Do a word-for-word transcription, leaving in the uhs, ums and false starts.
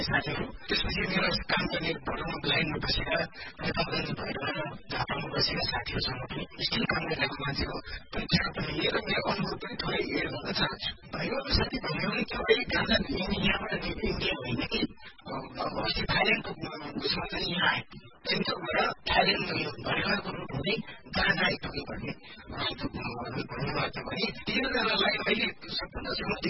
साथीहरू त्यसपछि मेरो काम गर्ने बटरमा लाइनमा बसेका नेपालगञ्ज भएर जापानमा बसेका साथीहरूसँग पनि स्टिल काम गरिरहेको मान्छेको परीक्षा पनि लिएर मेरो अनुभव पनि थोरै एड गर्न चाहन्छु। भाइहरू साथी भन्यो त्यो अहिले गाँजा यहाँबाट इन्डिया होइन कि अस्ति थाइल्यान्डको उसमा चाहिँ यहाँ आए सेन्टरबाट थाइल्यान्ड भर्खरको रूप हुँदै गाँजा आइपुग्यो भन्ने भन्नुभएको भने तिनजनालाई अहिले सबभन्दा